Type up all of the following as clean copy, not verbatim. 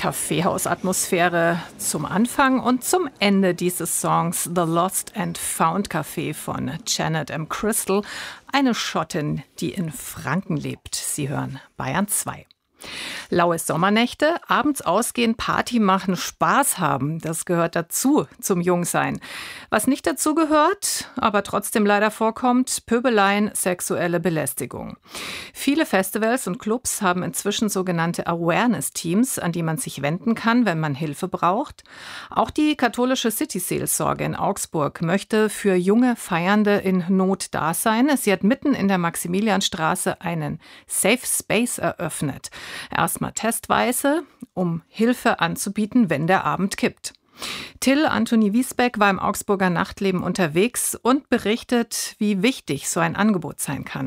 Kaffeehausatmosphäre zum Anfang und zum Ende dieses Songs The Lost and Found Café von Janet M. Crystal, eine Schottin, die in Franken lebt. Sie hören Bayern 2. Laue Sommernächte, abends ausgehen, Party machen, Spaß haben, das gehört dazu zum Jungsein. Was nicht dazu gehört, aber trotzdem leider vorkommt, Pöbeleien, sexuelle Belästigung. Viele Festivals und Clubs haben inzwischen sogenannte Awareness-Teams, an die man sich wenden kann, wenn man Hilfe braucht. Auch die katholische City-Seelsorge in Augsburg möchte für junge Feiernde in Not da sein. Sie hat mitten in der Maximilianstraße einen Safe Space eröffnet. Erstmal testweise, um Hilfe anzubieten, wenn der Abend kippt. Till Anthony Wiesbeck war im Augsburger Nachtleben unterwegs und berichtet, wie wichtig so ein Angebot sein kann.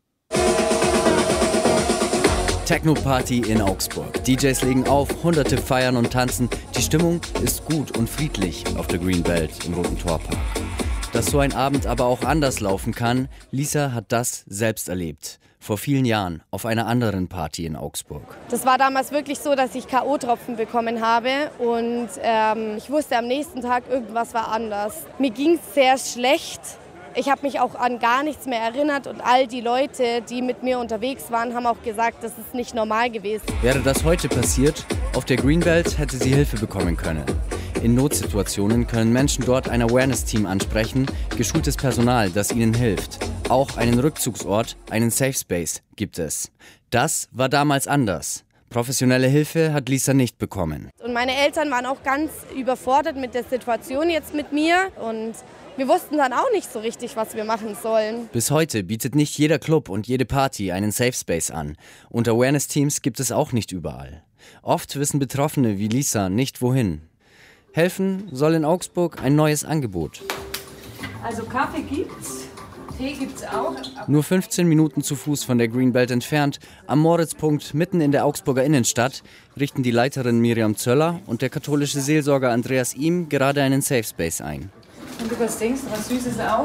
Techno-Party in Augsburg. DJs legen auf, Hunderte feiern und tanzen. Die Stimmung ist gut und friedlich auf der Greenbelt im Roten Torpark. Dass so ein Abend aber auch anders laufen kann, Lisa hat das selbst erlebt. Vor vielen Jahren auf einer anderen Party in Augsburg. Das war damals wirklich so, dass ich K.O.-Tropfen bekommen habe und ich wusste, am nächsten Tag irgendwas war anders. Mir ging es sehr schlecht. Ich habe mich auch an gar nichts mehr erinnert und all die Leute, die mit mir unterwegs waren, haben auch gesagt, das ist nicht normal gewesen. Wäre das heute passiert, auf der Greenbelt hätte sie Hilfe bekommen können. In Notsituationen können Menschen dort ein Awareness-Team ansprechen, geschultes Personal, das ihnen hilft. Auch einen Rückzugsort, einen Safe Space gibt es. Das war damals anders. Professionelle Hilfe hat Lisa nicht bekommen. Und meine Eltern waren auch ganz überfordert mit der Situation jetzt mit mir und wir wussten dann auch nicht so richtig, was wir machen sollen. Bis heute bietet nicht jeder Club und jede Party einen Safe Space an. Und Awareness-Teams gibt es auch nicht überall. Oft wissen Betroffene wie Lisa nicht wohin. Helfen soll in Augsburg ein neues Angebot. Also Kaffee gibt's, Tee gibt's auch. Nur 15 Minuten zu Fuß von der Greenbelt entfernt, am Moritzpunkt mitten in der Augsburger Innenstadt, richten die Leiterin Miriam Zöller und der katholische Seelsorger Andreas Ihm gerade einen Safe Space ein. Und du was denkst, was Süßes auch?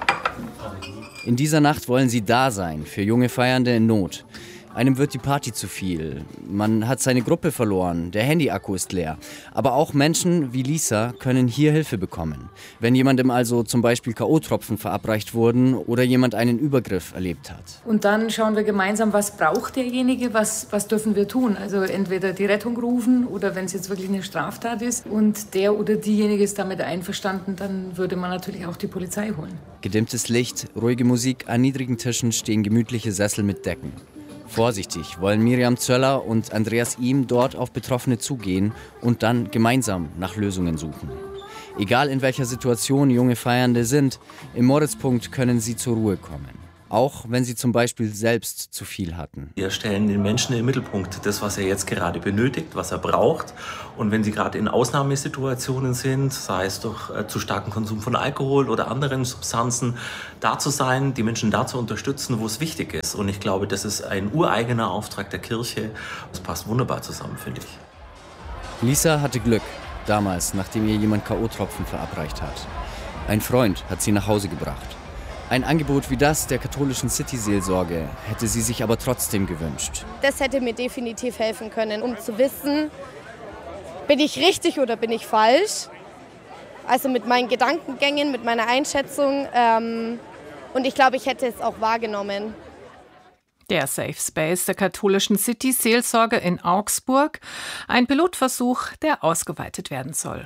In dieser Nacht wollen sie da sein für junge Feiernde in Not. Einem wird die Party zu viel. Man hat seine Gruppe verloren, der Handy-Akku ist leer. Aber auch Menschen wie Lisa können hier Hilfe bekommen. Wenn jemandem also zum Beispiel K.O.-Tropfen verabreicht wurden oder jemand einen Übergriff erlebt hat. Und dann schauen wir gemeinsam, was braucht derjenige, was dürfen wir tun. Also entweder die Rettung rufen oder wenn es jetzt wirklich eine Straftat ist und der oder diejenige ist damit einverstanden, dann würde man natürlich auch die Polizei holen. Gedimmtes Licht, ruhige Musik, an niedrigen Tischen stehen gemütliche Sessel mit Decken. Vorsichtig wollen Miriam Zöller und Andreas Ihm dort auf Betroffene zugehen und dann gemeinsam nach Lösungen suchen. Egal in welcher Situation junge Feiernde sind, im Moritzpunkt können sie zur Ruhe kommen. Auch wenn sie zum Beispiel selbst zu viel hatten. Wir stellen den Menschen im Mittelpunkt, das, was er jetzt gerade benötigt, was er braucht. Und wenn sie gerade in Ausnahmesituationen sind, sei es durch zu starken Konsum von Alkohol oder anderen Substanzen, da zu sein, die Menschen da zu unterstützen, wo es wichtig ist. Und ich glaube, das ist ein ureigener Auftrag der Kirche. Das passt wunderbar zusammen, finde ich. Lisa hatte Glück, damals, nachdem ihr jemand K.O.-Tropfen verabreicht hat. Ein Freund hat sie nach Hause gebracht. Ein Angebot wie das der katholischen City-Seelsorge hätte sie sich aber trotzdem gewünscht. Das hätte mir definitiv helfen können, um zu wissen, bin ich richtig oder bin ich falsch? Also mit meinen Gedankengängen, mit meiner Einschätzung. Und ich glaube, ich hätte es auch wahrgenommen. Der Safe Space der katholischen City-Seelsorge in Augsburg. Ein Pilotversuch, der ausgeweitet werden soll.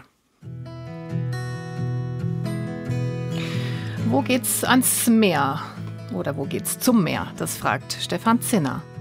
Wo geht's ans Meer? Oder wo geht's zum Meer? Das fragt Stefan Zinner.